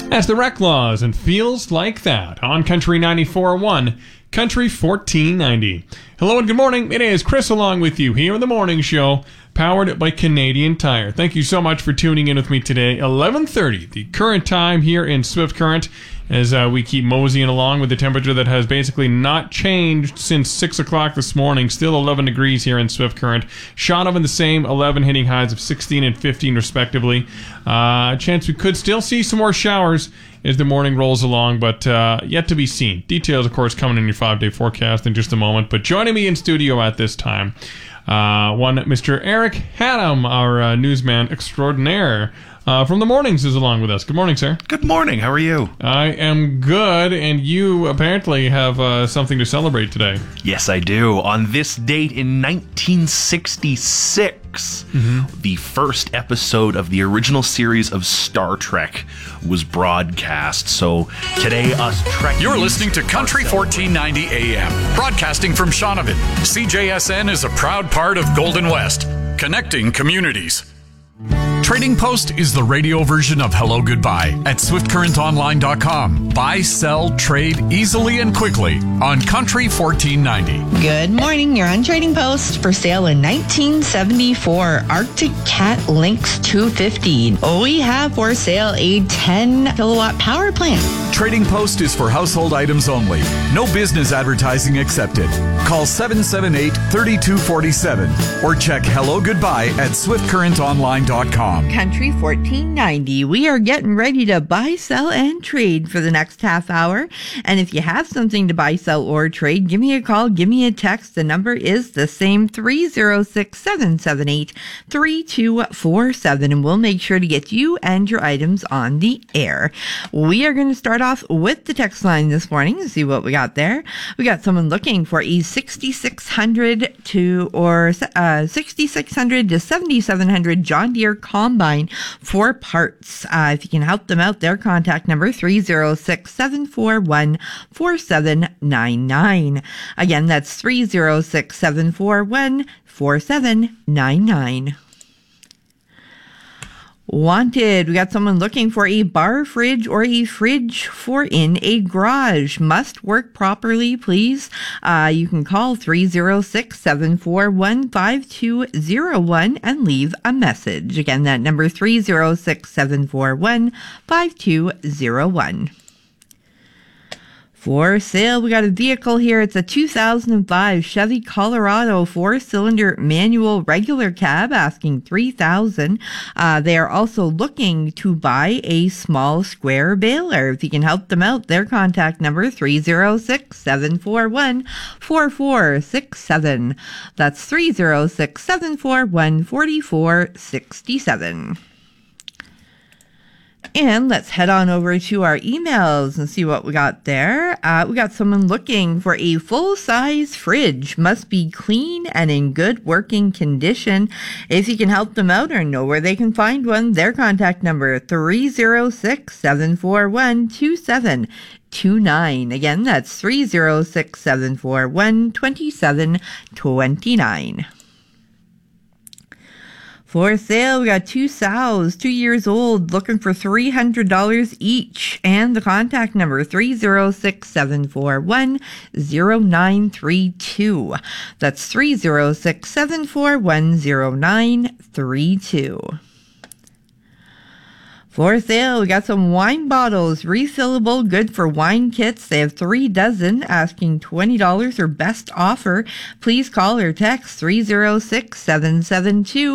That's the Reclaws and Feels Like That on Country 94.1, Country 1490. Hello and good morning. It is Chris along with you here on the morning show, powered by Canadian Tire. Thank you so much for tuning in with me today. 11:30, the current time here in Swift Current, as we keep moseying along with the temperature that has basically not changed since 6 o'clock this morning. Still 11 degrees here in Swift Current. Shaunavon the same, 11, hitting highs of 16 and 15 respectively. A chance we could still see some more showers as the morning rolls along, but yet to be seen. Details, of course, coming in your 5-day forecast in just a moment. But joining me in studio at this time, one Mr. Eric Haddam, our newsman extraordinaire from the mornings, is along with us. Good morning, sir. Good morning. How are you? I am good, and you apparently have something to celebrate today. Yes, I do. On this date in 1966, the first episode of the original series of Star Trek was broadcast. So today, us Trekkies... You're listening to Country 1490 AM, broadcasting from Shaunavon. CJSN is a proud part of Golden West, connecting communities. Trading Post is the radio version of Hello Goodbye at SwiftCurrentOnline.com. Buy, sell, trade easily and quickly on Country 1490. Good morning. You're on Trading Post. For sale in 1974, Arctic Cat Lynx 250. We have for sale a 10 kilowatt power plant. Trading Post is for household items only. No business advertising accepted. Call 778-3247 or check Hello Goodbye at SwiftCurrentOnline.com. Country 1490. We are getting ready to buy, sell, and trade for the next half hour. And if you have something to buy, sell, or trade, give me a call, give me a text. The number is the same, 306-778-3247, and we'll make sure to get you and your items on the air. We are going to start off with the text line this morning and see what we got there. We got someone looking for a 6600 to 7700 John Deere combine for parts. If you can help them out, their contact number 306-741-4799. Again, that's 306-741-4799. Wanted. We got someone looking for a bar fridge or a fridge for in a garage. Must work properly, please. You can call 306-741-5201 and leave a message. Again, that number 306-741-5201. For sale, we got a vehicle here. It's a 2005 Chevy Colorado 4-cylinder manual regular cab, asking $3,000. They are also looking to buy a small square baler. If you can help them out, their contact number 306-741-4467. That's 306-741-4467. And let's head on over to our emails and see what we got there. We got someone looking for a full-size fridge. Must be clean and in good working condition. If you can help them out or know where they can find one, their contact number 306-741-2729. Again, that's 306-741-2729. For sale, we got two sows, 2 years old, looking for $300 each. And the contact number, 306-741-0932. That's 306-741-0932. For sale, we got some wine bottles, refillable, good for wine kits. They have 3 dozen, asking $20 or best offer. Please call or text 306-772